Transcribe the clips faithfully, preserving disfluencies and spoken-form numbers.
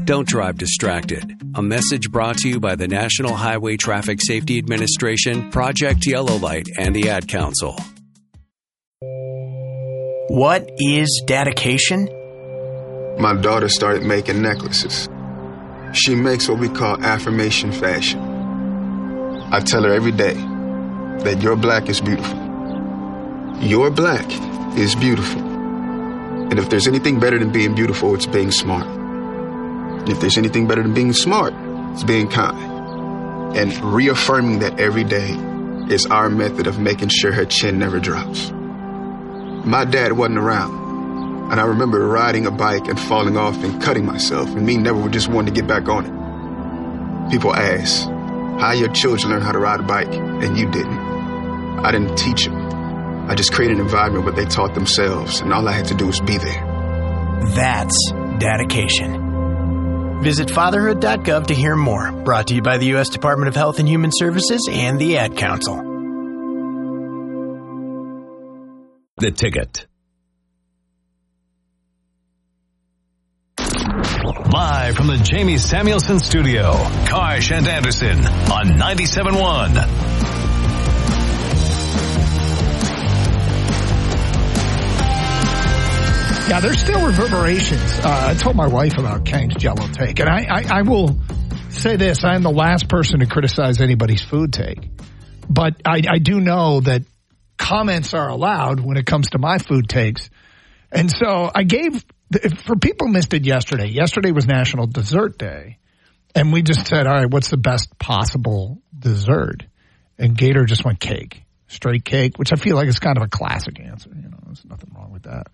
Don't drive distracted. A message brought to you by the National Highway Traffic Safety Administration, Project Yellow Light, and the Ad Council. What is dedication? My daughter started making necklaces. She makes what we call affirmation fashion. I tell her every day that your black is beautiful. Your black is beautiful. And if there's anything better than being beautiful, it's being smart. And if there's anything better than being smart, it's being kind. And reaffirming that every day is our method of making sure her chin never drops. My dad wasn't around, and I remember riding a bike and falling off and cutting myself, and me never just wanting to get back on it. People ask, how your children learn how to ride a bike, and you didn't. I didn't teach them. I just created an environment where they taught themselves, and all I had to do was be there. That's dedication. Visit fatherhood dot gov to hear more. Brought to you by the U S Department of Health and Human Services and the Ad Council. The Ticket. Live from the Jamie Samuelson Studio, Karsh and Anderson on ninety-seven point one. Yeah, there's still reverberations. Uh, I told my wife about Kang's Jell-O take, and I, I, I will say this. I am the last person to criticize anybody's food take, but I, I do know that comments are allowed when it comes to my food takes. And so I gave, for people who missed it yesterday, yesterday was National Dessert Day, and we just said, all right, what's the best possible dessert? And Gator just went cake, straight cake, which I feel like is kind of a classic answer. You know, there's nothing wrong with that.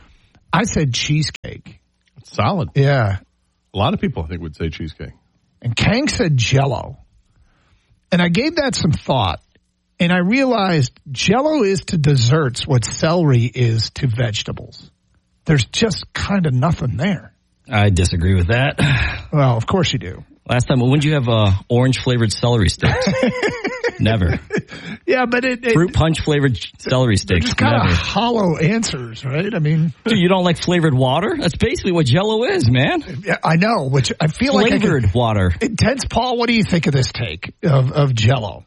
I said cheesecake. It's solid. Yeah. A lot of people, I think, would say cheesecake. And Kang said Jell-O. And I gave that some thought. And I realized Jell-O is to desserts what celery is to vegetables. There's just kind of nothing there. I disagree with that. Well, of course you do. Last time, when did you have uh, orange-flavored celery sticks? Never. Yeah, but it... it Fruit punch-flavored celery sticks. Just kind Never. of hollow answers, right? I mean... Dude, you don't like flavored water? That's basically what Jell-O is, man. Yeah, I know, which I feel flavored like... Flavored water. Intense, Paul, what do you think of this take of, of Jell-O?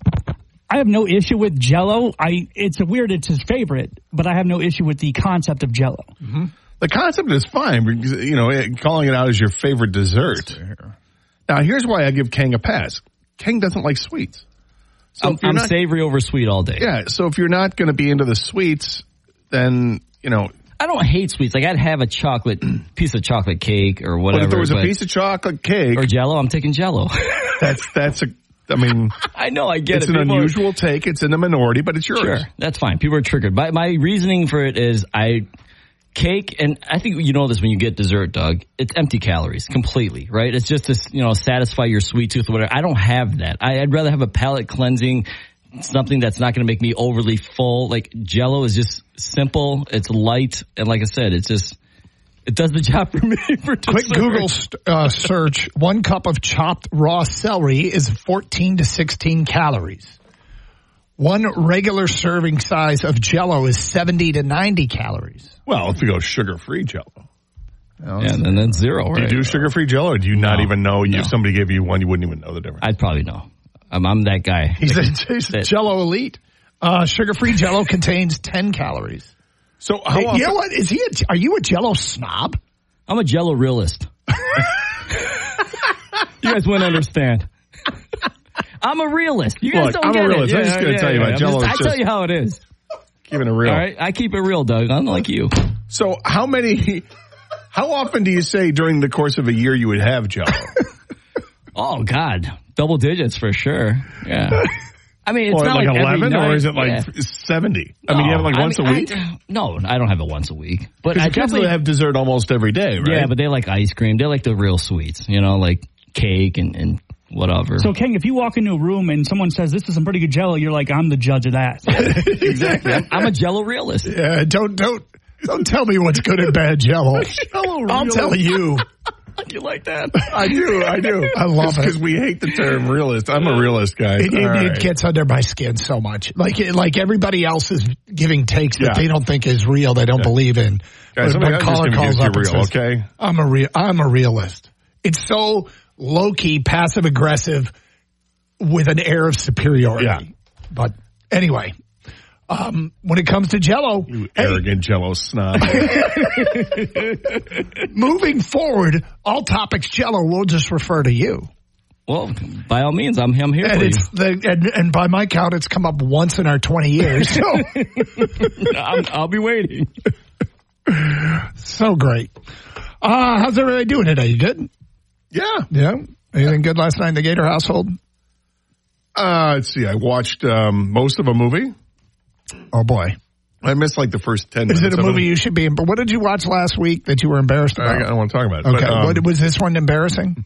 I have no issue with Jell-O. I It's a weird, it's his favorite, but I have no issue with the concept of Jell-O. Mm-hmm. The concept is fine, because, you know, calling it out as your favorite dessert. Now, here's why I give Kang a pass. Kang doesn't like sweets. So I'm, I'm not, savory over sweet all day. Yeah, so if you're not going to be into the sweets, then, you know. I don't hate sweets. Like, I'd have a chocolate, piece of chocolate cake or whatever. Well, if there was a piece of chocolate cake. Or Jell-O, I'm taking Jell-O. that's, that's a, I mean. I know, I get it's it. It's an People unusual are, take. It's in the minority, but it's yours. Sure, that's fine. People are triggered. My, my reasoning for it is I... Cake, and I think you know this when you get dessert, Doug, it's empty calories completely, right? It's just to, you know, satisfy your sweet tooth or whatever. I don't have that. I, I'd rather have a palate cleansing, something that's not going to make me overly full. Like Jell-O is just simple, it's light, and like I said, it's just, it does the job for me for dessert. Quick Google uh, search, one cup of chopped raw celery is fourteen to sixteen calories. One regular serving size of Jell-O is seventy to ninety calories. Well, if you go sugar-free Jell-O. Oh, yeah, then that's zero, right? Do you do sugar-free Jell-O, or do you not no, even know? No. If somebody gave you one, you wouldn't even know the difference. I'd probably know. I'm, I'm that guy. He's a, he's a Jell-O elite. Uh, sugar-free Jell-O contains ten calories. So how hey, often- you know what? Is he? A, are you a Jell-O snob? I'm a Jell-O realist. You guys wouldn't understand. I'm a realist. You guys Look, don't I'm get a realist. it. I'm just yeah, going to yeah, tell you yeah, about Jell-O. I tell you how it is. Keeping it real. All right, I keep it real, Doug. Unlike you. So how many, how often do you say during the course of a year you would have Jell-O? Oh, God. Double digits for sure. Yeah. I mean, it's or not like, like eleven, every or night. is it like Yeah. seventy? I No, mean, you have it like I once mean, a week? I, no, I don't have it once a week. But I Because kids definitely have dessert almost every day, right? Yeah, but they like ice cream. They like the real sweets, you know, like cake and, and whatever. So, King, if you walk into a room and someone says, this is some pretty good Jell-O, you're like, I'm the judge of that. Exactly. I'm, I'm a Jell-O realist. Yeah, don't, don't, don't tell me what's good and bad Jell-O. Jell-O I'll realist. tell you. You like that? I do, I do. I love it. Because we hate the term realist. I'm a realist guy. It, it, right. it gets under my skin so much. Like like everybody else is giving takes that Yeah. they don't think is real, they don't Yeah. believe in. Guys, but somebody when else is caller gonna calls give you up and real, says, okay? I'm a real, I'm a realist. It's so low-key, passive-aggressive with an air of superiority. Yeah. But anyway, um, when it comes to Jell-O, You hey, arrogant Jell-O snob. moving forward, all topics Jell-O will just refer to you. Well, by all means, I'm, I'm here And for it's the and, and by my count, it's come up once in our twenty years. So you. I'm, I'll be waiting. so great. Uh, how's everybody doing today? You good? Yeah. Yeah. Anything good last night in the Gator household? Uh, let's see. I watched um, most of a movie. Oh boy. I missed like the first ten Is minutes. it a of movie you should be in? But what did you watch last week that you were embarrassed I, about? I don't want to talk about it. Okay. But, um, what, was this one embarrassing?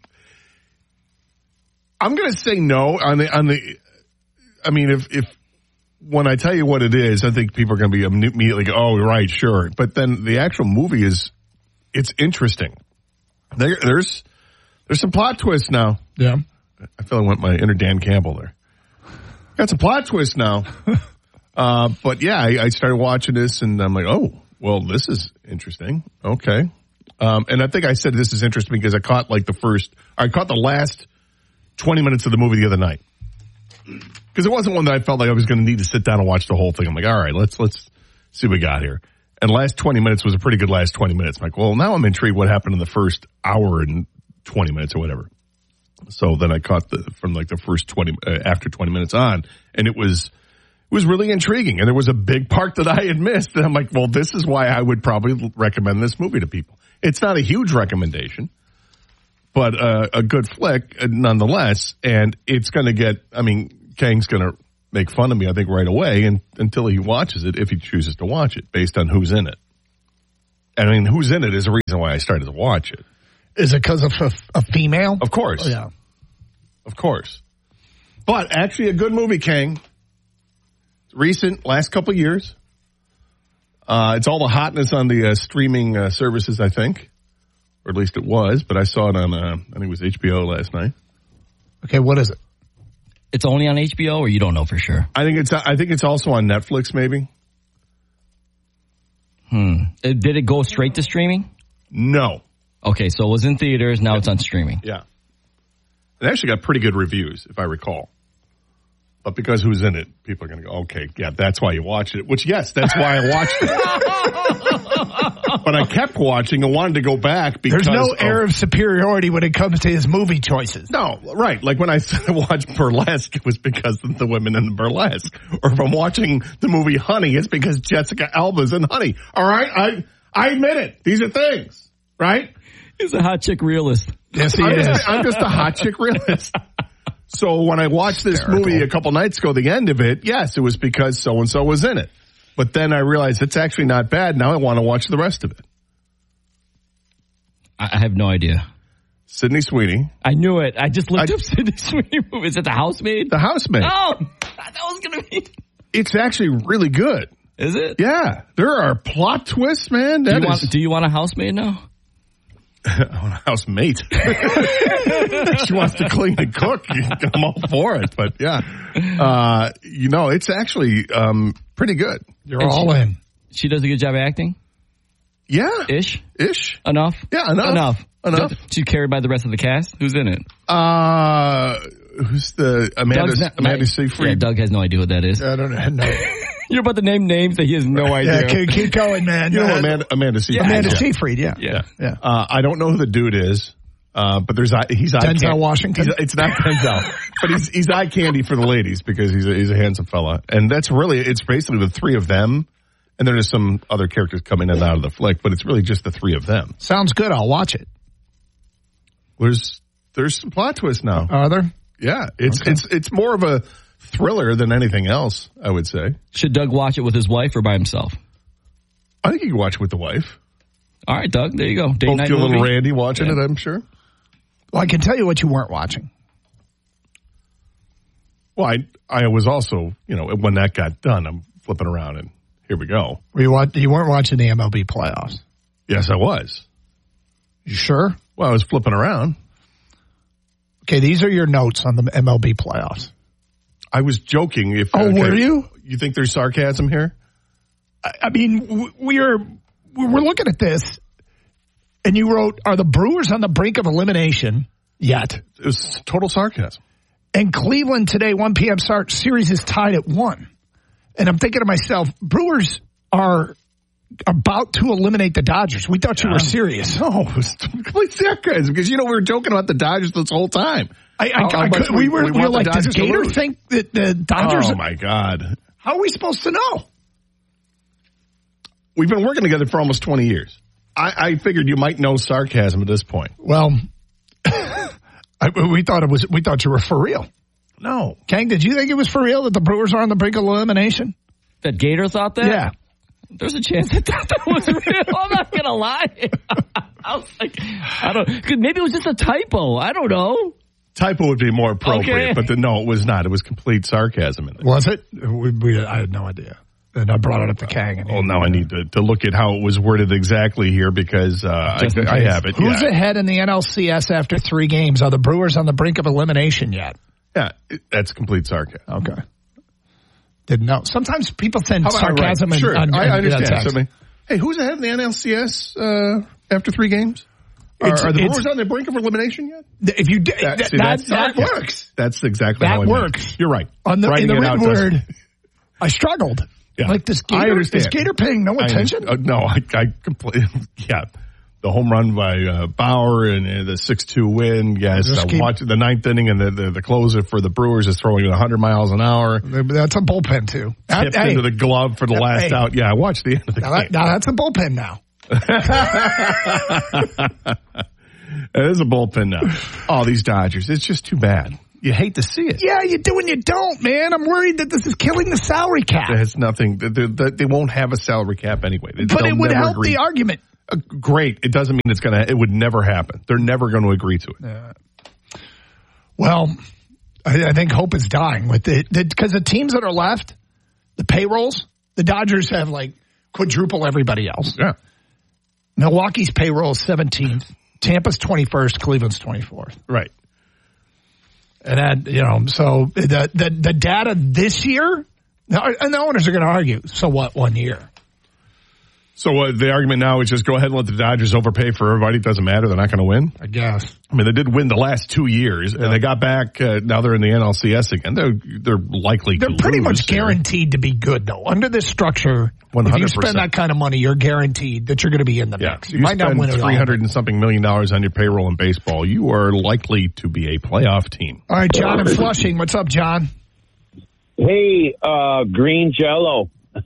I'm going to say no on the, on the, I mean, if, if, when I tell you what it is, I think people are going to be immediately go, oh, right, sure. But then the actual movie is, it's interesting. There, there's, there's some plot twists now. Yeah. I feel I went my inner Dan Campbell there. Got some plot twists now. uh, but yeah, I, I started watching this and I'm like, oh, well, this is interesting. Okay. Um, and I think I said this is interesting because I caught like the first, I caught the last twenty minutes of the movie the other night. Because it wasn't one that I felt like I was going to need to sit down and watch the whole thing. I'm like, all right, let's, let's see what we got here. And the last twenty minutes was a pretty good last twenty minutes. I'm like, well, now I'm intrigued what happened in the first hour and twenty minutes or whatever. So then I caught the, from like the first twenty, uh, after twenty minutes on, and it was, it was really intriguing. And there was a big part that I had missed. And I'm like, well, this is why I would probably recommend this movie to people. It's not a huge recommendation, but uh, a good flick nonetheless. And it's going to get, I mean, Kang's going to make fun of me, I think, right away and, until he watches it, if he chooses to watch it, based on who's in it. And I mean, who's in it is a reason why I started to watch it. Is it because of a, a female? Of course. Oh, yeah. Of course. But actually a good movie, Kang. Recent, last couple of years. Uh, it's all the hotness on the uh, streaming uh, services, I think. Or at least it was, but I saw it on, uh, I think it was H B O last night. Okay, what is it? It's only on H B O, or you don't know for sure? I think it's, I think it's also on Netflix, maybe. Hmm. Uh, Did it go straight to streaming? No. Okay, so it was in theaters, now it's on streaming. Yeah. It actually got pretty good reviews, if I recall. But because who's in it, people are going to go, okay, yeah, that's why you watched it. Which, yes, that's why I watched it. But I kept watching and wanted to go back because... There's no of, air of superiority when it comes to his movie choices. No, right. Like when I said I watched Burlesque, it was because of the women in the Burlesque. Or if I'm watching the movie Honey, it's because Jessica Alba's in Honey. All right? I I admit it. These are things, right? He's a hot chick realist. Yes, he I'm is. just, I'm just a hot chick realist. So when I watched this Hysterical. movie a couple nights ago, the end of it, yes, it was because so-and-so was in it. But then I realized it's actually not bad. Now I want to watch the rest of it. I have no idea. Sydney Sweeney. I knew it. I just looked I- up Sydney Sweeney movie. Is it The Housemaid? The Housemaid. Oh, that was going to be... It's actually really good. Is it? Yeah. There are plot twists, man. Do That you, is... want, do you want a housemaid now? I want a housemate. She wants to clean and cook. I'm all for it. But yeah, uh, you know, it's actually um, pretty good. You're And all she, in. She does a good job acting? Yeah. Ish? Ish. Enough? Yeah, enough. Enough. Enough. She's carried by the rest of the cast? Who's in it? Uh, who's the Amanda, Doug's not- Amanda Yeah, Seyfried? Doug has no idea what that is. I don't know. You're about to name names that he has no idea. Yeah, keep, keep going, man. You know Uh, Amanda, Amanda Seyfried. Amanda Yeah. Seyfried, yeah. Yeah. Yeah. Uh, I don't know who the dude is, uh, but there's he's eye Denzel candy. Washington? He's, it's not Denzel, but he's he's eye candy for the ladies because he's a, he's a handsome fella, and that's really it's basically the three of them, and there's some other characters coming in and out of the flick, but it's really just the three of them. Sounds good. I'll watch it. There's there's some plot twists now. Are there? Yeah, it's Okay. it's it's more of a thriller than anything else, I would say. Should Doug watch it with his wife or by himself? I think you can watch it with the wife. All right, Doug, there you go. Date Both night your little movie. Randy watching Yeah. it, I'm sure. Well, I can tell you what you weren't watching. Well, I I was also, you know, when that got done, I'm flipping around and here we go. Were you, watch, you weren't watching the M L B playoffs. Yes, I was. You sure? Well, I was flipping around. Okay, these are your notes on the M L B playoffs. I was joking. If Oh, okay, were you? You think there's sarcasm here? I, I mean, w- we're we're looking at this. And you wrote, are the Brewers on the brink of elimination yet? It was total sarcasm. And Cleveland today, one p.m. start, series is tied at one. And I'm thinking to myself, Brewers are about to eliminate the Dodgers. We thought you yeah. were serious. No, it was complete sarcasm because, you know, we were joking about the Dodgers this whole time. I, I, how, I, how could, we, we were, we were like, does Gator to think that the Dodgers... Oh, my God. How are we supposed to know? We've been working together for almost twenty years. I, I figured you might know sarcasm at this point. Well, I, we thought it was. We thought you were for real. No. Kang, did you think it was for real that the Brewers are on the brink of elimination? That Gator thought that? Yeah. There's a chance that that, that was real. I'm not going to lie. I was like, I don't, cause maybe it was just a typo. I don't know. Typo would be more appropriate, okay. but the, no, it was not. It was complete sarcasm in there. Was it? We, we, I had no idea. And I brought it up to Kang. And oh, now I need to, to look at how it was worded exactly here because uh, I, I have it. Who's yeah. ahead in the N L C S after three games? Are the Brewers on the brink of elimination yet? Yeah, it, that's complete sarcasm. Okay. Didn't know. Sometimes people send sarcasm right. and, sure. on, I, I understand. So, I mean, hey, who's ahead in the N L C S uh, after three games? Are, are the Brewers on the brink of elimination yet? If you that, that, see, that, that, that works. That's exactly that how it works. Meant. You're right. On the, in the written word, does. I struggled. Yeah. Like this Gator, I understand. is Gator paying no attention? I uh, no, I, I completely, yeah. The home run by uh, Bauer and uh, the six two win. Yes, uh, keep, watch the ninth inning and the, the, the closer for the Brewers is throwing at one hundred miles an hour. That's a bullpen, too. Tipped hey, into the glove for the last hey, out. Yeah, I watched the end of the now game. That, now that's a bullpen now. It is a bullpen now. Oh, these Dodgers. It's just too bad. You hate to see it. Yeah, you do and you don't, man. I'm worried that this is killing the salary cap. It has nothing. They, they, they won't have a salary cap anyway. They, but it would help agree. the argument. Uh, great. It doesn't mean it's going to, it would never happen. They're never going to agree to it. Uh, well, I, I think hope is dying with it because the, the teams that are left, the payrolls, the Dodgers have like quadruple everybody else. Yeah. Milwaukee's payroll is seventeenth. Tampa's twenty-first. Cleveland's twenty-fourth. Right. And that, you know, so the the, the data this year, and the owners are going to argue, so what, one year? So uh, the argument now is just go ahead and let the Dodgers overpay for everybody. It doesn't matter. They're not going to win. I guess. I mean, they did win the last two years, yeah. and they got back. Uh, now they're in the N L C S again. They're they're likely they're to pretty lose much guaranteed to be good, though. Under this structure, one hundred percent. If you spend that kind of money, you're guaranteed that you're going to be in the yeah. mix. You, you might not win it all. three hundred and something million dollars on your payroll in baseball. You are likely to be a playoff team. All right, John in Flushing. What's up, John? Hey, uh, green Jello.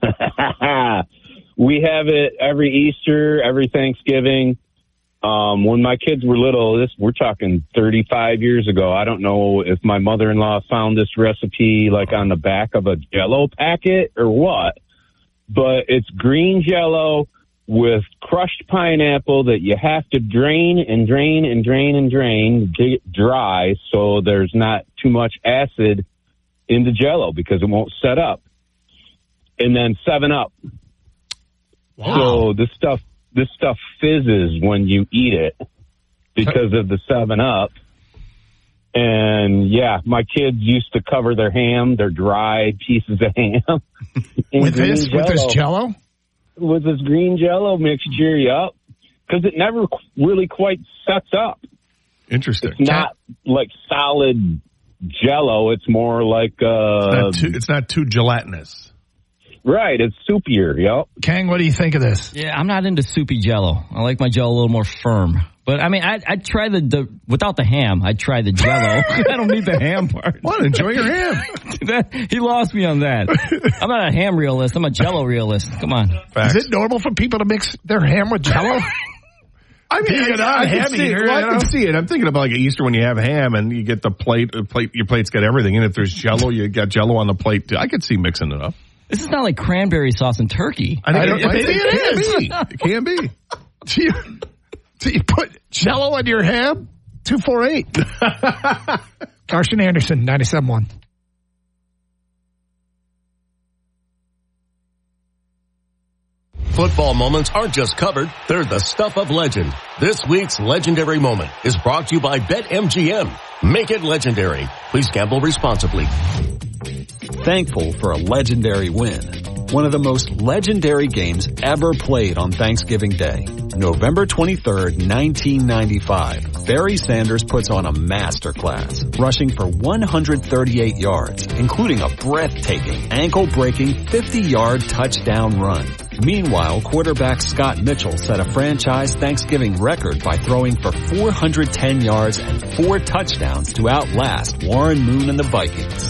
We have it every Easter, every Thanksgiving. Um, when my kids were little, this we're talking thirty-five years ago. I don't know if my mother-in-law found this recipe like on the back of a Jello packet or what, but it's green Jello with crushed pineapple that you have to drain and drain and drain and drain, get dry so there's not too much acid in the Jello because it won't set up. And then seven up. Wow. So this stuff, this stuff fizzes when you eat it because of the seven up. And yeah, my kids used to cover their ham, their dried pieces of ham. with this, Jello, with this Jello? With this green Jello mixture, yep. Because it never really quite sets up. Interesting. It's not like solid Jello. It's more like, uh. It's not too, it's not too gelatinous. Right, it's soupier, yep. Kang, what do you think of this? Yeah, I'm not into soupy Jello. I like my Jello a little more firm. But I mean, I I try the, the without the ham. I try the Jello. I don't need the ham part. What? Enjoy your ham. that, he lost me on that. I'm not a ham realist. I'm a Jello realist. Come on. Facts. Is it normal for people to mix their ham with Jello? I mean, I, I, I, can see it. Well, I can see it. I'm thinking about like Easter when you have ham and you get the plate. The plate, your plate's got everything. And if there's Jello, you got Jello on the plate too. I could see mixing it up. This is not like cranberry sauce and turkey. I, I don't, maybe it, it it is. Can be. It can be. Do you, do you put Jello on your ham? two four eight. Carson Anderson, ninety-seven point one. Football moments aren't just covered, they're the stuff of legend. This week's Legendary Moment is brought to you by BetMGM. Make it legendary. Please gamble responsibly. Thankful for a legendary win. one of the most legendary games ever played on Thanksgiving Day. November twenty-third, nineteen ninety-five, Barry Sanders puts on a masterclass, rushing for one hundred thirty-eight yards, including a breathtaking, ankle-breaking fifty-yard touchdown run. Meanwhile, quarterback Scott Mitchell set a franchise Thanksgiving record by throwing for four hundred ten yards and four touchdowns to outlast Warren Moon and the Vikings.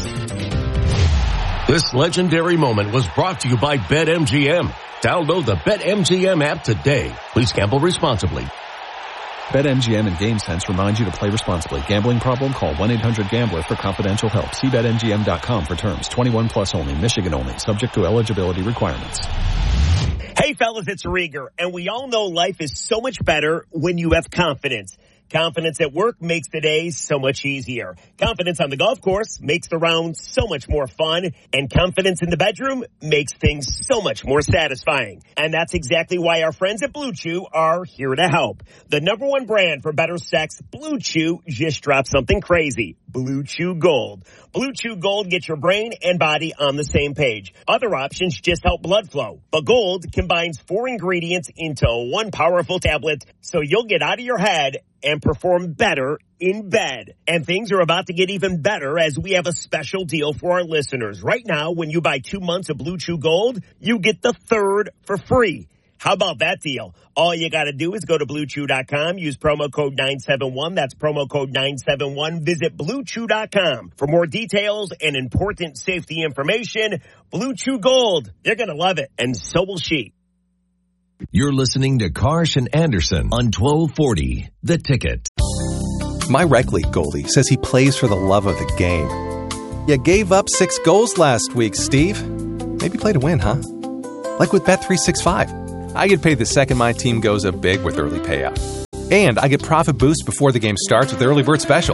This legendary moment was brought to you by BetMGM. Download the BetMGM app today. Please gamble responsibly. BetMGM and GameSense remind you to play responsibly. Gambling problem? Call one eight hundred gambler for confidential help. See Bet M G M dot com for terms. twenty-one plus only. Michigan only. Subject to eligibility requirements. Hey fellas, it's Rieger, and we all know life is so much better when you have confidence. Confidence at work makes the day so much easier. Confidence on the golf course makes the round so much more fun. And confidence in the bedroom makes things so much more satisfying. And that's exactly why our friends at Blue Chew are here to help. The number one brand for better sex, Blue Chew, just dropped something crazy. Blue Chew Gold. Blue Chew Gold gets your brain and body on the same page. Other options just help blood flow. But Gold combines four ingredients into one powerful tablet so you'll get out of your head and perform better in bed. And things are about to get even better as we have a special deal for our listeners. Right now, when you buy two months of Blue Chew Gold, you get the third for free. How about that deal? All you got to do is go to blue chew dot com, use promo code nine seven one. That's promo code nine seven one. Visit blue chew dot com for more details and important safety information. Blue Chew Gold. You're going to love it, and so will she. You're listening to Karsh and Anderson on twelve forty, The Ticket. My rec league goalie says he plays for the love of the game. You gave up six goals last week, Steve. Maybe play to win, huh? Like with Bet three sixty-five. I get paid the second my team goes up big with early payout. And I get profit boost before the game starts with Early Bird Special.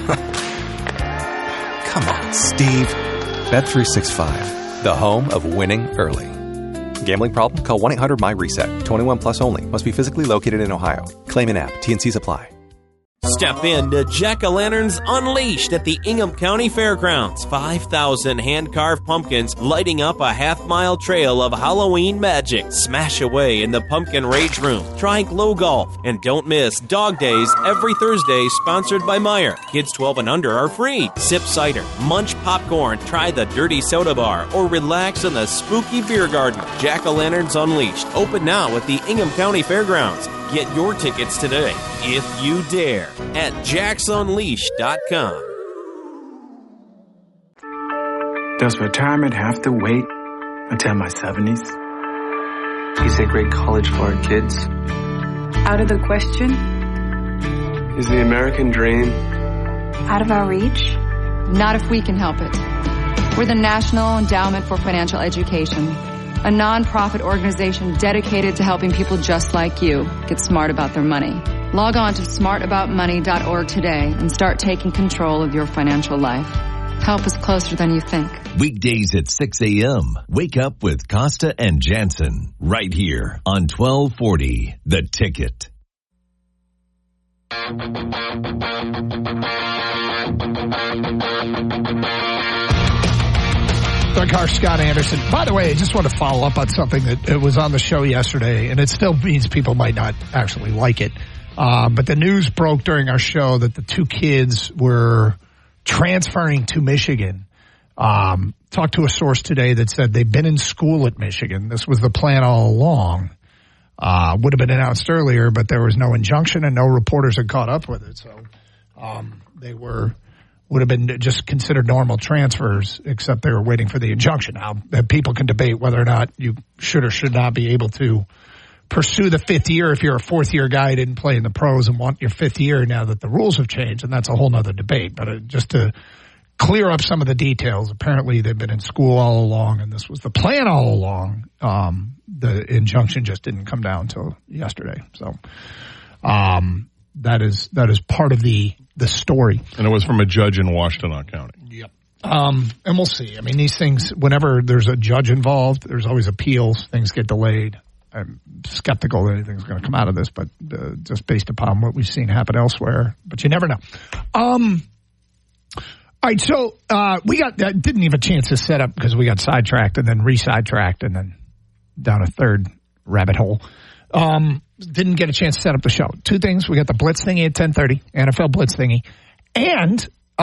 Come on, Steve. Bet three sixty-five, the home of winning early. Gambling problem? Call one eight hundred my reset. twenty-one plus only. Must be physically located in Ohio. Claim in app. T and Cs apply. Step in to Jack-O-Lanterns Unleashed at the Ingham County Fairgrounds. five thousand hand-carved pumpkins lighting up a half-mile trail of Halloween magic. Smash away in the Pumpkin Rage Room. Try Glow Golf. And don't miss Dog Days every Thursday, sponsored by Meijer. Kids twelve and under are free. Sip cider, munch popcorn, try the Dirty Soda Bar, or relax in the spooky beer garden. Jack-O-Lanterns Unleashed. Open now at the Ingham County Fairgrounds. Get your tickets today, if you dare, at jacks unleashed dot com. Does retirement have to wait until my seventies? Is a great college for our kids? Out of the question? Is the American dream out of our reach? Not if we can help it. We're the National Endowment for Financial Education, a non-profit organization dedicated to helping people just like you get smart about their money. Log on to smart about money dot org today and start taking control of your financial life. Help is closer than you think. Weekdays at six a.m. Wake up with Costa and Jansen right here on twelve forty, The Ticket. Doug Karsh, Scott Anderson. By the way, I just want to follow up on something that it was on the show yesterday, and it still means people might not actually like it. Uh, but the news broke during our show that the two kids were transferring to Michigan. Um, talked to a source today that said they've been in school at Michigan. This was the plan all along. Uh, would have been announced earlier, but there was no injunction and no reporters had caught up with it. So um, they were... would have been just considered normal transfers, except they were waiting for the injunction. Now, people can debate whether or not you should or should not be able to pursue the fifth year if you're a fourth-year guy who didn't play in the pros and want your fifth year now that the rules have changed, and that's a whole other debate. But uh, just to clear up some of the details, apparently they've been in school all along, and this was the plan all along. Um, the injunction just didn't come down until yesterday. So um, that is that is part of the the story. And it was from a judge in Washtenaw County. Yep. Um, and we'll see. I mean, these things, whenever there's a judge involved, there's always appeals. Things get delayed. I'm skeptical that anything's going to come out of this, but uh, just based upon what we've seen happen elsewhere. But you never know. Um, all All right, so uh, we got uh, didn't even have a chance to set up because we got sidetracked and then re-sidetracked and then down a third rabbit hole. Um, didn't get a chance to set up the show. Two things. We got the Blitz thingy at ten thirty, N F L Blitz thingy. And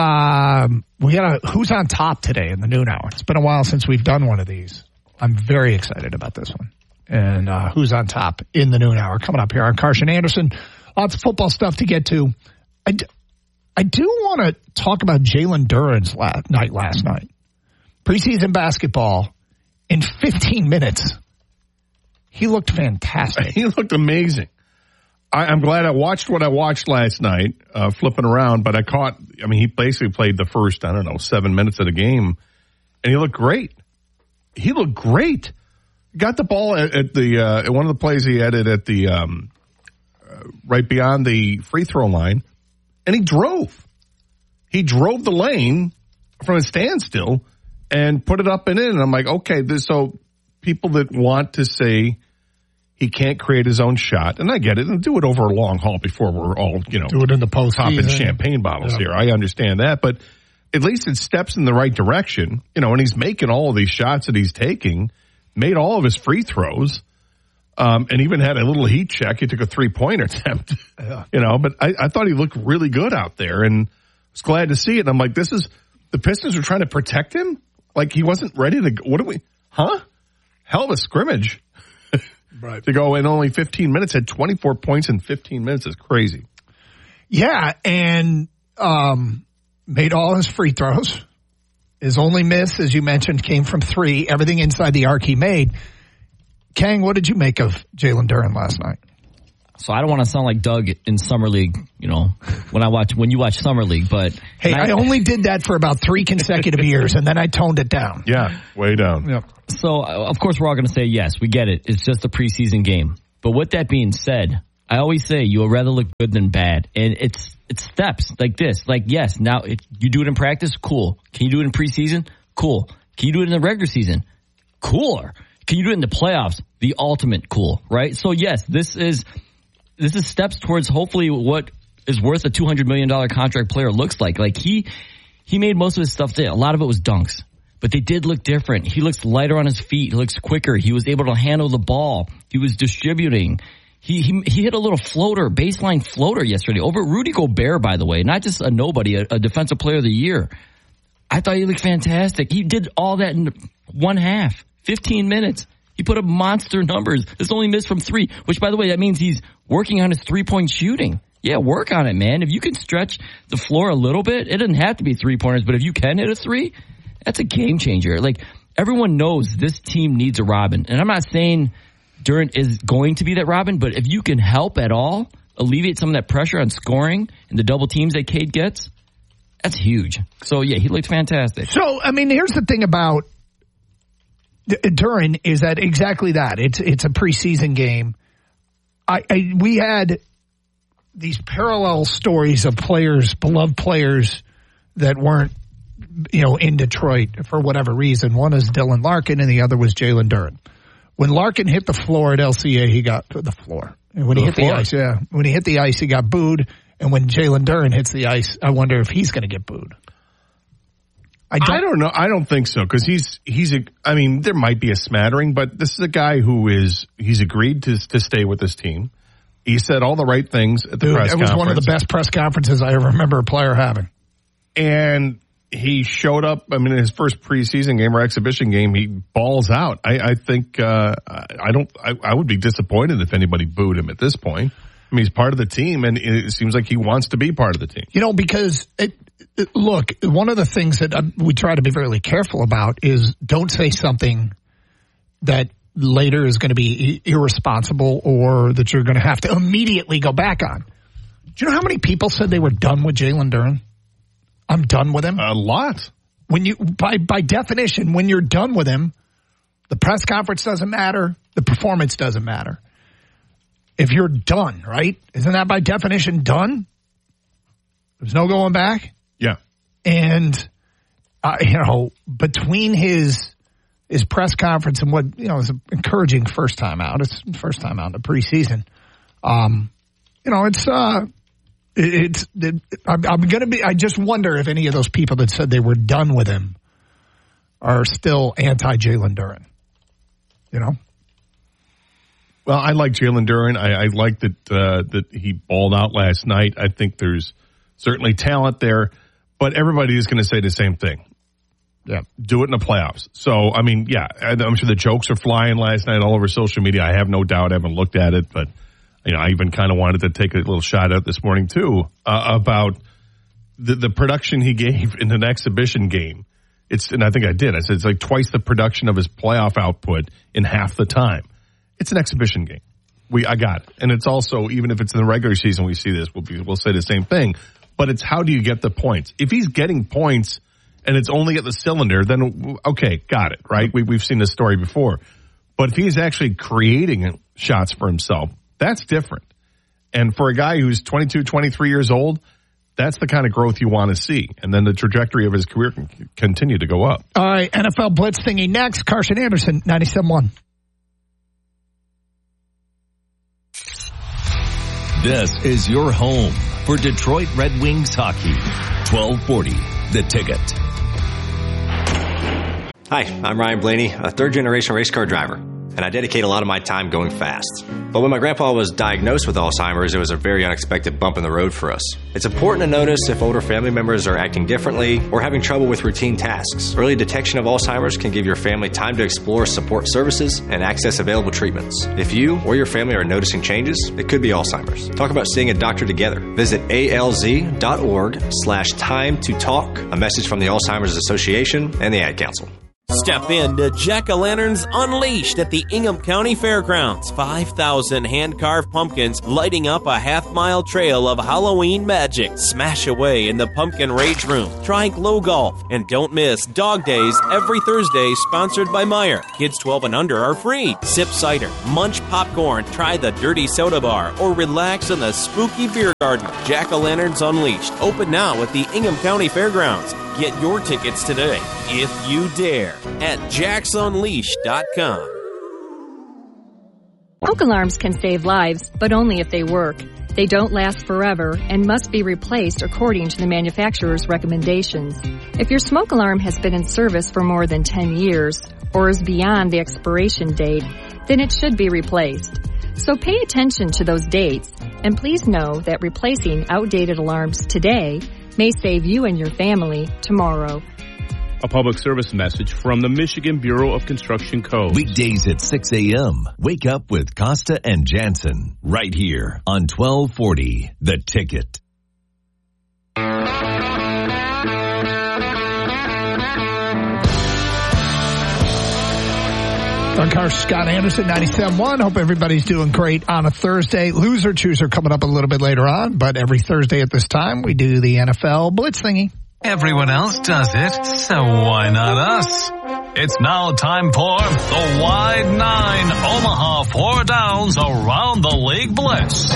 um, we got a Who's on Top today in the noon hour. It's been a while since we've done one of these. I'm very excited about this one. And uh, Who's on Top in the noon hour coming up here on Karsch and Anderson. Lots of football stuff to get to. I d- I do want to talk about Jalen Duren's la- night last night. Preseason basketball in fifteen minutes. He looked fantastic. He looked amazing. I, I'm glad I watched what I watched last night, uh, flipping around, but I caught, I mean, he basically played the first, I don't know, seven minutes of the game, and he looked great. He looked great. Got the ball at, at the, uh, at one of the plays he had it at the, um, uh, right beyond the free throw line. And he drove. He drove the lane from a standstill and put it up and in. And I'm like, okay, this, so people that want to say he can't create his own shot, and I get it, and do it over a long haul before we're all, you know, do it in the post popping champagne bottles yeah. here. I understand that, but at least it steps in the right direction, you know, and he's making all of these shots that he's taking, made all of his free throws. Um, and even had a little heat check. He took a three-point attempt, yeah. you know, but I, I thought he looked really good out there and was glad to see it. And I'm like, this is, the Pistons were trying to protect him? Like he wasn't ready to go. What do we, huh? Hell of a scrimmage. Right. To go in only fifteen minutes, had twenty-four points in fifteen minutes is crazy. Yeah, and um, made all his free throws. His only miss, as you mentioned, came from three. Everything inside the arc he made. Kang, what did you make of Jalen Duren last night? So I don't want to sound like Doug in Summer League, you know, when I watch when you watch Summer League, but hey, I, I only did that for about three consecutive years, and then I toned it down. Yeah, way down. Yep. So of course we're all going to say yes, we get it. It's just a preseason game. But with that being said, I always say you would rather look good than bad, and it's it's steps like this. Like yes, now it, you do it in practice, cool. Can you do it in preseason? Cool. Can you do it in the regular season? Cooler. Can you do it in the playoffs? The ultimate cool, right? So yes, this is this is steps towards hopefully what is worth a two hundred million dollars contract player looks like. Like he he made most of his stuff there. A lot of it was dunks, but they did look different. He looks lighter on his feet. He looks quicker. He was able to handle the ball. He was distributing. He he, he hit a little floater, baseline floater yesterday over Rudy Gobert, by the way, not just a nobody, a, a defensive player of the year. I thought he looked fantastic. He did all that in one half. fifteen minutes. He put up monster numbers. This only missed from three, which, by the way, that means he's working on his three-point shooting. Yeah, work on it, man. If you can stretch the floor a little bit, it doesn't have to be three-pointers, but if you can hit a three, that's a game changer. Like, everyone knows this team needs a Robin. And I'm not saying Duren is going to be that Robin, but if you can help at all, alleviate some of that pressure on scoring and the double teams that Cade gets, that's huge. So, yeah, he looked fantastic. So, I mean, here's the thing about Duren is that exactly that. It's it's a preseason game. I, I we had these parallel stories of players, beloved players that weren't, you know, in Detroit for whatever reason. One is Dylan Larkin, and the other was Jalen Duren. When Larkin hit the floor at L C A, he got to the floor. And when he hit the ice, yeah, when he hit the ice, he got booed. And when Jalen Duren hits the ice, I wonder if he's going to get booed. I don't, I don't know. I don't think so because he's he's a. I mean, there might be a smattering, but this is a guy who is he's agreed to to stay with this team. He said all the right things at the Dude, press conference. It was one of the best press conferences I ever remember a player having. And he showed up. I mean, in his first preseason game or exhibition game, he balls out. I, I think uh, I don't. I, I would be disappointed if anybody booed him at this point. I mean, he's part of the team, and it seems like he wants to be part of the team. You know, because it. Look, one of the things that we try to be really careful about is don't say something that later is going to be irresponsible or that you're going to have to immediately go back on. Do you know how many people said they were done with Jalen Duren? I'm done with him. A lot. When you, by by definition, when you're done with him, the press conference doesn't matter. The performance doesn't matter. If you're done, right? Isn't that by definition done? There's no going back. Yeah. And, uh, you know, between his his press conference and what, you know, is an encouraging first time out, it's first time out in the preseason, um, you know, it's, uh, It's. It, I'm, I'm going to be. I just wonder if any of those people that said they were done with him are still anti-Jalen Duren. You know. Well, I like Jalen Duren. I, I like that uh, that he balled out last night. I think there's certainly talent there, but everybody is going to say the same thing. Yeah, do it in the playoffs. So, I mean, yeah, I'm sure the jokes are flying last night all over social media. I have no doubt. I haven't looked at it, but you know, I even kind of wanted to take a little shot at this morning too uh, about the the production he gave in an exhibition game. It's and I think I did. I said it's like twice the production of his playoff output in half the time. It's an exhibition game. We, I got it. And it's also, even if it's in the regular season, we see this, we'll, be, we'll say the same thing. But it's how do you get the points? If he's getting points and it's only at the cylinder, then okay, got it, right? We, we've seen this story before. But if he's actually creating shots for himself, that's different. And for a guy who's twenty-two, twenty-three years old, that's the kind of growth you want to see. And then the trajectory of his career can continue to go up. All right, N F L Blitz thingy next. Carson Anderson, ninety-seven point one. This is your home for Detroit Red Wings hockey. twelve forty, The Ticket. Hi, I'm Ryan Blaney, a third-generation race car driver, and I dedicate a lot of my time going fast. But when my grandpa was diagnosed with Alzheimer's, it was a very unexpected bump in the road for us. It's important to notice if older family members are acting differently or having trouble with routine tasks. Early detection of Alzheimer's can give your family time to explore support services and access available treatments. If you or your family are noticing changes, it could be Alzheimer's. Talk about seeing a doctor together. Visit alz.org slash time to talk. A message from the Alzheimer's Association and the Ad Council. Step in to Jack-O-Lanterns Unleashed at the Ingham County Fairgrounds. five thousand hand-carved pumpkins lighting up a half-mile trail of Halloween magic. Smash away in the Pumpkin Rage Room. Try Glow Golf. And don't miss Dog Days every Thursday, sponsored by Meijer. Kids twelve and under are free. Sip cider, munch popcorn, try the Dirty Soda Bar, or relax in the spooky beer garden. Jack-O-Lanterns Unleashed. Open now at the Ingham County Fairgrounds. Get your tickets today, if you dare, at jacks unleashed dot com. Smoke alarms can save lives, but only if they work. They don't last forever and must be replaced according to the manufacturer's recommendations. If your smoke alarm has been in service for more than ten years or is beyond the expiration date, then it should be replaced. So pay attention to those dates, and please know that replacing outdated alarms today may save you and your family tomorrow. A public service message from the Michigan Bureau of Construction Code. Weekdays at six a.m. Wake up with Costa and Jansen right here on twelve forty The Ticket. Our car, Scott Anderson, ninety-seven point one. Hope everybody's doing great on a Thursday. Loser Chooser coming up a little bit later on, but every Thursday at this time, we do the N F L Blitz thingy. Everyone else does it, so why not us? It's now time for the Wide Nine Omaha Four Downs Around the League Blitz.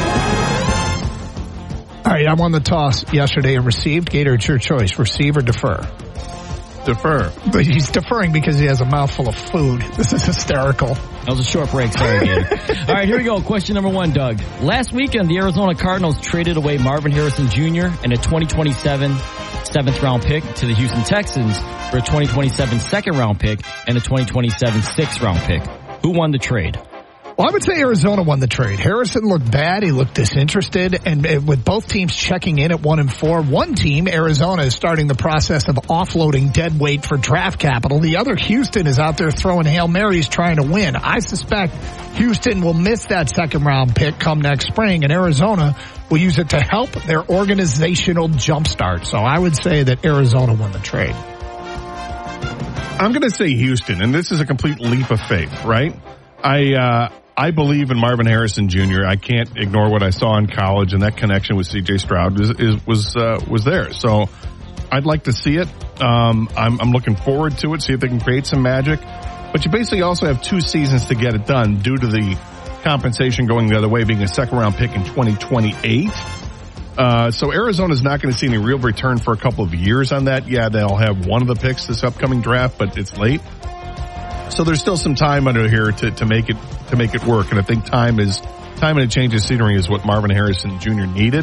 All right, I won the toss yesterday and received. Gator, it's your choice. Receive or defer? Defer. But he's deferring because he has a mouthful of food. This is hysterical. That was a short break. Sorry, Gator. All right, here we go. Question number one, Doug. Last weekend, the Arizona Cardinals traded away Marvin Harrison Junior and a twenty twenty-seven seventh round pick to the Houston Texans for a twenty twenty-seven second round pick and a twenty twenty-seven sixth round pick. Who won the trade? Well, I would say Arizona won the trade. Harrison looked bad. He looked disinterested. And with both teams checking in at one and four, one team, Arizona, is starting the process of offloading dead weight for draft capital. The other, Houston, is out there throwing Hail Marys trying to win. I suspect Houston will miss that second round pick come next spring, and Arizona will use it to help their organizational jumpstart. So I would say that Arizona won the trade. I'm going to say Houston, and this is a complete leap of faith, right? I, uh, I believe in Marvin Harrison Junior I can't ignore what I saw in college, and that connection with C J Stroud is, is, was uh, was there. So I'd like to see it. Um, I'm, I'm looking forward to it, see if they can create some magic. But you basically also have two seasons to get it done due to the compensation going the other way, being a second-round pick in twenty twenty-eight. Uh, so Arizona's not going to see any real return for a couple of years on that. Yeah, they'll have one of the picks this upcoming draft, but it's late. So there's still some time under here to, to make it to make it work, and I think time is time and a change of scenery is what Marvin Harrison Junior needed.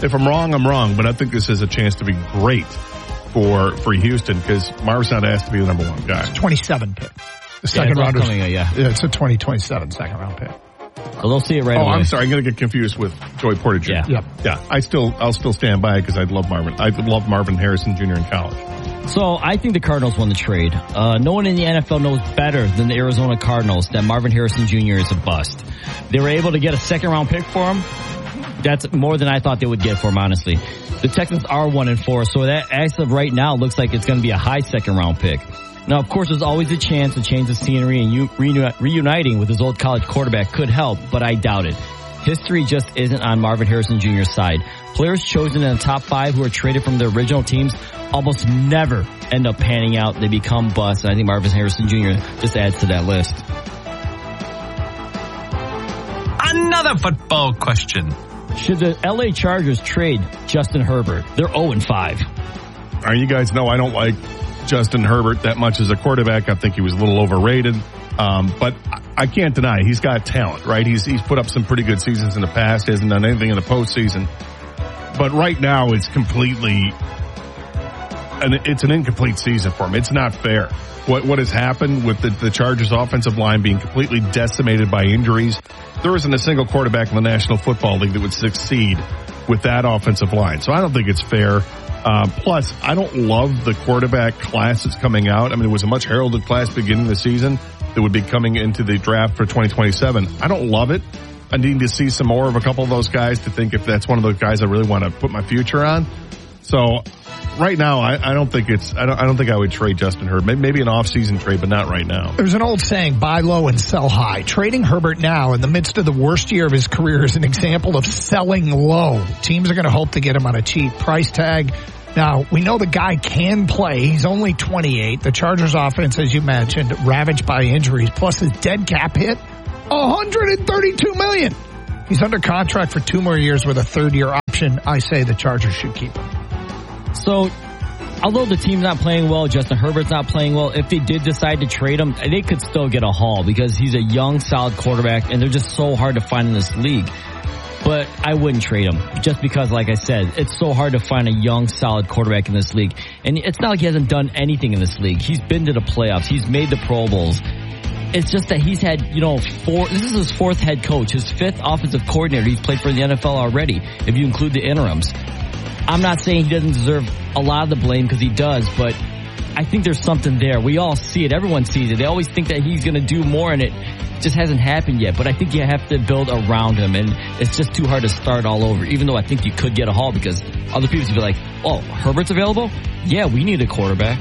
if I'm wrong, I'm wrong, but I think this is a chance to be great for for Houston because Marvin has to be the number one guy. It's twenty-seven pick. The second yeah, round. Coming, yeah. yeah, it's a twenty twenty-seven second round pick. So they'll see it right oh, away. I'm sorry. I'm going to get confused with Joey Porter Junior Yeah. Yep. Yeah. I still, I'll still stand by it because I love Marvin. I love Marvin Harrison Junior in college. So I think the Cardinals won the trade. Uh, no one in the N F L knows better than the Arizona Cardinals that Marvin Harrison Junior is a bust. They were able to get a second round pick for him. That's more than I thought they would get for him, honestly. The Texans are one and four, so that as of right now looks like it's going to be a high second round pick. Now, of course, there's always a chance a change of scenery and reuni- reuniting with his old college quarterback could help, but I doubt it. History just isn't on Marvin Harrison Junior's side. Players chosen in the top five who are traded from their original teams almost never end up panning out. They become busts, and I think Marvin Harrison Junior just adds to that list. Another football question. Should the L A Chargers trade Justin Herbert? They're oh and five. All right, you guys know I don't like Justin Herbert that much as a quarterback. I think he was a little overrated. Um, but I can't deny he's got talent, right? He's he's put up some pretty good seasons in the past. Hasn't done anything in the postseason. But right now it's completely, and it's an incomplete season for him. It's not fair. What what has happened with the, the Chargers offensive line being completely decimated by injuries? There isn't a single quarterback in the National Football League that would succeed with that offensive line. So I don't think it's fair. Uh, plus, I don't love the quarterback class that's coming out. I mean, it was a much heralded class beginning of the season that would be coming into the draft for twenty twenty-seven. I don't love it. I need to see some more of a couple of those guys to think if that's one of those guys I really want to put my future on. So right now, I, I don't think it's, I don't, I don't think I would trade Justin Herbert. Maybe an off-season trade, but not right now. There's an old saying, buy low and sell high. Trading Herbert now in the midst of the worst year of his career is an example of selling low. Teams are going to hope to get him on a cheap price tag. Now, we know the guy can play. He's only twenty-eight. The Chargers offense, as you mentioned, ravaged by injuries, plus his dead cap hit, one hundred thirty-two million dollars. He's under contract for two more years with a third-year option. I say the Chargers should keep him. So, although the team's not playing well, Justin Herbert's not playing well, if they did decide to trade him, they could still get a haul because he's a young, solid quarterback, and they're just so hard to find in this league. But I wouldn't trade him just because, like I said, it's so hard to find a young, solid quarterback in this league. And it's not like he hasn't done anything in this league. He's been to the playoffs. He's made the Pro Bowls. It's just that he's had, you know, four, this is his fourth head coach, his fifth offensive coordinator. He's played for the N F L already, if you include the interims. I'm not saying he doesn't deserve a lot of the blame because he does, but I think there's something there. We all see it. Everyone sees it. They always think that he's going to do more, and it just hasn't happened yet. But I think you have to build around him, and it's just too hard to start all over, even though I think you could get a haul because other people would be like, oh, Herbert's available? Yeah, we need a quarterback.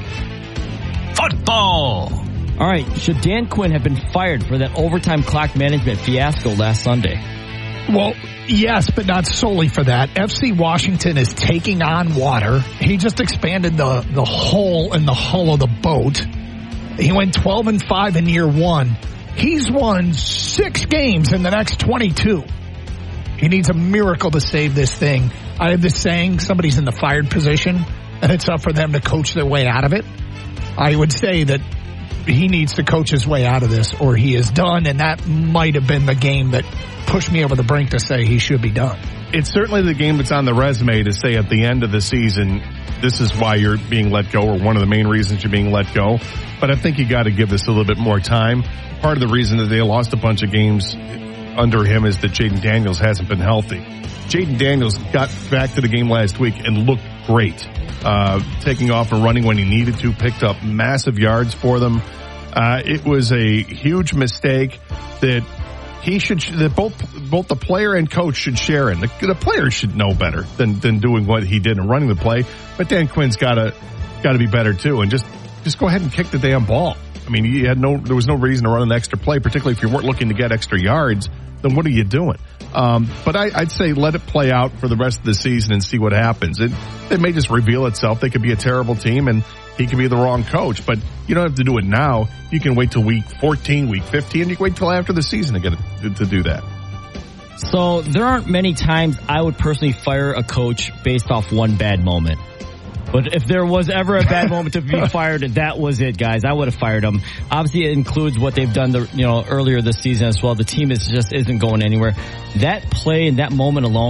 Football! All right, should Dan Quinn have been fired for that overtime clock management fiasco last Sunday? Well, yes, but not solely for that. F C Washington is taking on water. He just expanded the, the hole in the hull of the boat. He went twelve and five in year one. He's won six games in the next twenty-two. He needs a miracle to save this thing. I have this saying, somebody's in the fired position, and it's up for them to coach their way out of it. I would say that he needs to coach his way out of this, or he is done, and that might have been the game that pushed me over the brink to say he should be done. It's certainly the game that's on the resume to say at the end of the season, this is why you're being let go, or one of the main reasons you're being let go. But I think you got to give this a little bit more time. Part of the reason that they lost a bunch of games under him is that Jaden Daniels hasn't been healthy. Jaden Daniels got back to the game last week and looked great, uh, taking off and running when he needed to, picked up massive yards for them. Uh, it was a huge mistake that he should, that both, both the player and coach should share in. The, the player should know better than, than doing what he did and running the play. But Dan Quinn's gotta, gotta be better too. And just, just go ahead and kick the damn ball. I mean, you had no, there was no reason to run an extra play, particularly if you weren't looking to get extra yards. Then what are you doing? Um, but I, I'd say let it play out for the rest of the season and see what happens. It, it may just reveal itself. They could be a terrible team and he could be the wrong coach, but you don't have to do it now. You can wait till week fourteen, week fifteen, and you can wait till after the season to get it, to do that. So there aren't many times I would personally fire a coach based off one bad moment. But if there was ever a bad moment to be fired, that was it, guys. I would have fired them. Obviously, it includes what they've done, the, you know, earlier this season as well. The team is just isn't going anywhere. That play and that moment alone,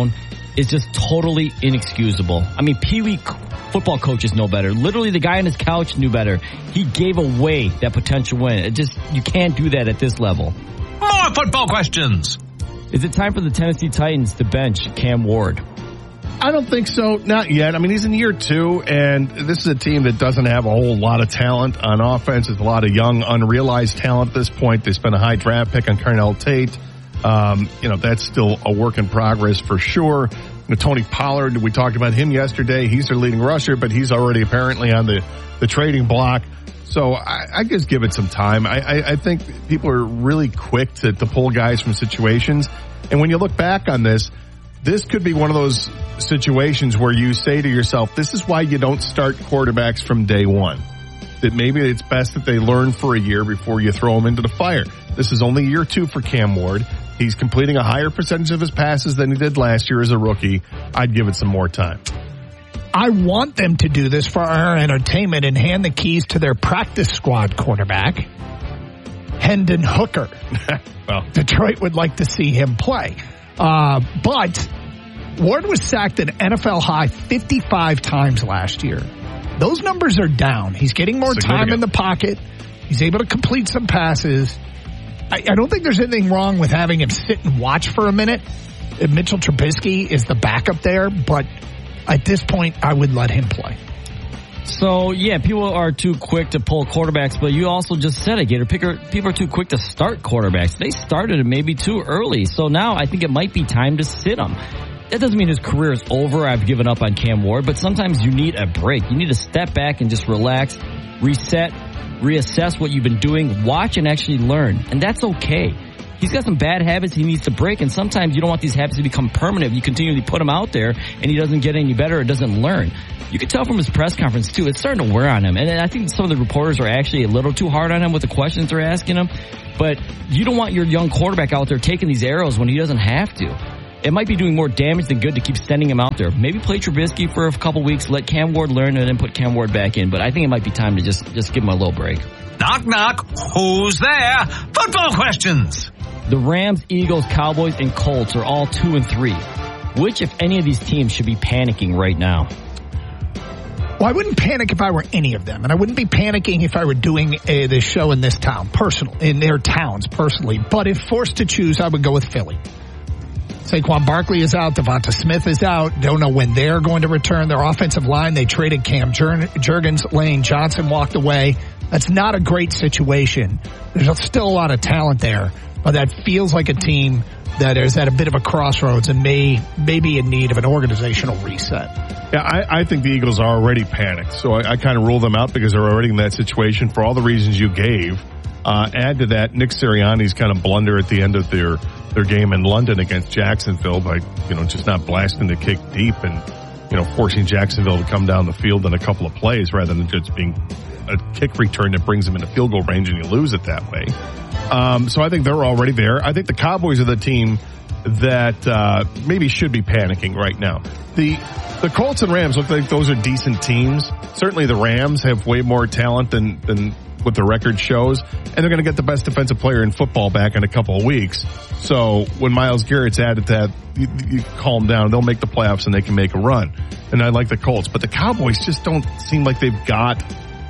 is just totally inexcusable. I mean, Pee Wee football coaches know better. Literally, the guy on his couch knew better. He gave away that potential win. It just, you can't do that at this level. More football questions. Is it time for the Tennessee Titans to bench Cam Ward? I don't think so. Not yet. I mean, he's in year two, and this is a team that doesn't have a whole lot of talent on offense. It's a lot of young, unrealized talent at this point. They spent a high draft pick on Carnell Tate. Um, you know, that's still a work in progress for sure. You know, Tony Pollard, we talked about him yesterday. He's their leading rusher, but he's already apparently on the, the trading block. So I, I just give it some time. I, I, I think people are really quick to, to pull guys from situations. And when you look back on this, this could be one of those situations where you say to yourself, this is why you don't start quarterbacks from day one. That maybe it's best that they learn for a year before you throw them into the fire. This is only year two for Cam Ward. He's completing a higher percentage of his passes than he did last year as a rookie. I'd give it some more time. I want them to do this for our entertainment and hand the keys to their practice squad quarterback, Hendon Hooker. Well, Detroit would like to see him play. Uh, but Ward was sacked an N F L high fifty-five times last year. Those numbers are down. He's getting more time in the pocket. He's able to complete some passes. I, I don't think there's anything wrong with having him sit and watch for a minute. Mitchell Trubisky is the backup there, but at this point, I would let him play. So, yeah, people are too quick to pull quarterbacks, but you also just said it, Gator. People are too quick to start quarterbacks. They started it maybe too early. So now I think it might be time to sit him. That doesn't mean his career is over. I've given up on Cam Ward, but sometimes you need a break. You need to step back and just relax, reset, reassess what you've been doing, watch and actually learn. And that's okay. He's got some bad habits he needs to break, and sometimes you don't want these habits to become permanent. You continually put him out there, and he doesn't get any better or doesn't learn. You can tell from his press conference, too, it's starting to wear on him. And I think some of the reporters are actually a little too hard on him with the questions they're asking him. But you don't want your young quarterback out there taking these arrows when he doesn't have to. It might be doing more damage than good to keep sending him out there. Maybe play Trubisky for a couple weeks, let Cam Ward learn, and then put Cam Ward back in. But I think it might be time to just, just give him a little break. Knock, knock. Who's there? Football questions. The Rams, Eagles, Cowboys, and Colts are all two and three. Which, if any of these teams, should be panicking right now? Well, I wouldn't panic if I were any of them, and I wouldn't be panicking if I were doing a, this show in this town, personal, in their towns, personally. But if forced to choose, I would go with Philly. Saquon Barkley is out. Devonta Smith is out. Don't know when they're going to return. Their offensive line, they traded Cam Jur- Jurgens. Lane Johnson walked away. That's not a great situation. There's still a lot of talent there, but that feels like a team that is at a bit of a crossroads and may, may be in need of an organizational reset. Yeah, I, I think the Eagles are already panicked, so I, I kind of rule them out because they're already in that situation for all the reasons you gave. Uh, add to that Nick Sirianni's kind of blunder at the end of their their game in London against Jacksonville by, you know, just not blasting the kick deep and, you know, forcing Jacksonville to come down the field in a couple of plays rather than just being a kick return that brings them into field goal range and you lose it that way. Um, so I think they're already there. I think the Cowboys are the team that uh, maybe should be panicking right now. The the Colts and Rams look like those are decent teams. Certainly the Rams have way more talent than than what the record shows, and they're going to get the best defensive player in football back in a couple of weeks. So when Myles Garrett's added to that, you, you calm down. They'll make the playoffs and they can make a run. And I like the Colts, but the Cowboys just don't seem like they've got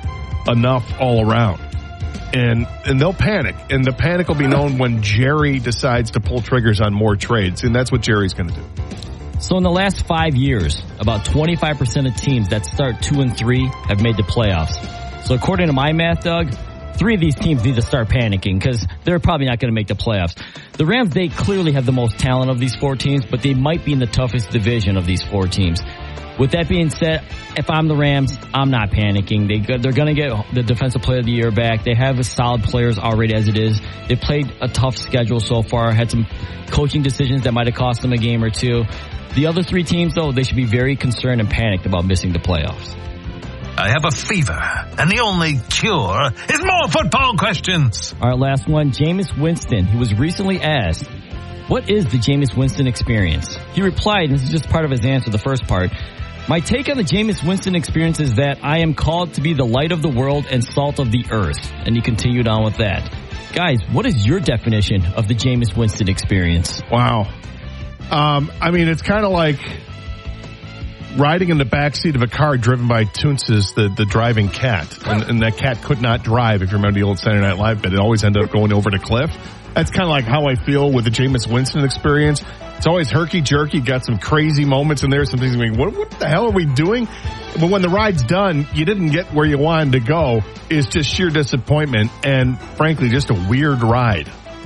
enough all around. And and they'll panic, and the panic will be known when Jerry decides to pull triggers on more trades, and that's what Jerry's going to do. So in the last five years, about twenty-five percent of teams that start two and three have made the playoffs. So according to my math, Doug, three of these teams need to start panicking because they're probably not going to make the playoffs. The Rams, they clearly have the most talent of these four teams, but they might be in the toughest division of these four teams. With that being said, if I'm the Rams, I'm not panicking. They, they're going to get the Defensive Player of the Year back. They have solid players already as it is. They played a tough schedule so far, had some coaching decisions that might have cost them a game or two. The other three teams, though, they should be very concerned and panicked about missing the playoffs. I have a fever, and the only cure is more football questions. All right, last one. Jameis Winston. He was recently asked, what is the Jameis Winston experience? He replied, and this is just part of his answer, the first part. My take on the Jameis Winston experience is that I am called to be the light of the world and salt of the earth. And he continued on with that. Guys, what is your definition of the Jameis Winston experience? Wow. Um, I mean, it's kind of like riding in the backseat of a car driven by Toonces, the, the driving cat. And, and that cat could not drive, if you remember the old Saturday Night Live bit. It always ended up going over the cliff. That's kind of like how I feel with the Jameis Winston experience. It's always herky-jerky, got some crazy moments in there. Some things like, what, what the hell are we doing? But when the ride's done, you didn't get where you wanted to go. It's just sheer disappointment and, frankly, just a weird ride.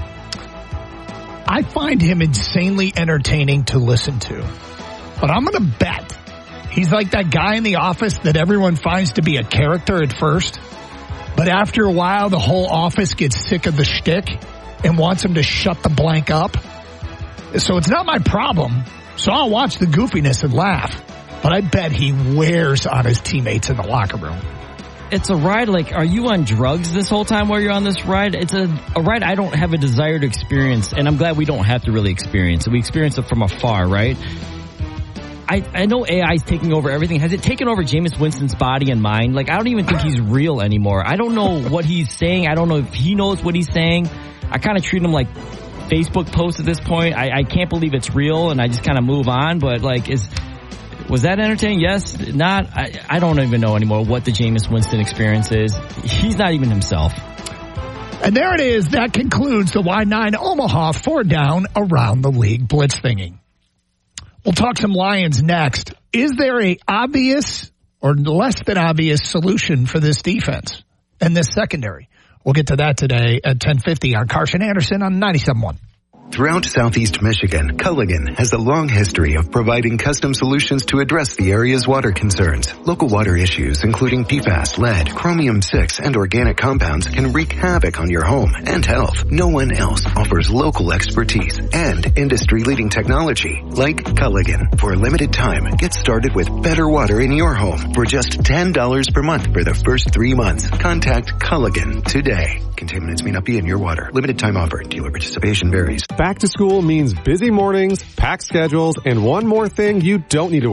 I find him insanely entertaining to listen to. But I'm going to bet he's like that guy in the office that everyone finds to be a character at first. But after a while, the whole office gets sick of the shtick and wants him to shut the blank up. So it's not my problem. So I'll watch the goofiness and laugh. But I bet he wears on his teammates in the locker room. It's a ride like, are you on drugs this whole time while you're on this ride? It's a, a ride I don't have a desire to experience, and I'm glad we don't have to really experience it. We experience it from afar, right? I, I know A I is taking over everything. Has it taken over Jameis Winston's body and mind? Like, I don't even think he's real anymore. I don't know what he's saying. I don't know if he knows what he's saying. I kind of treat him like Facebook posts at this point. I, I can't believe it's real, and I just kind of move on. But, like, is... Was that entertaining? Yes. Not. I, I don't even know anymore what the Jameis Winston experience is. He's not even himself. And there it is. That concludes the Y nine Omaha four down around the league blitz thingy. We'll talk some Lions next. Is there a obvious or less than obvious solution for this defense and this secondary? We'll get to that today at ten fifty on Carson Anderson on ninety-seven point one. Throughout Southeast Michigan, Culligan has a long history of providing custom solutions to address the area's water concerns. Local water issues, including P FAS, lead, chromium six, and organic compounds, can wreak havoc on your home and health. No one else offers local expertise and industry-leading technology like Culligan. For a limited time, get started with better water in your home for just ten dollars per month for the first three months. Contact Culligan today. Contaminants may not be in your water. Limited time offer. Dealer participation varies. Back to school means busy mornings, packed schedules, and one more thing you don't need to worry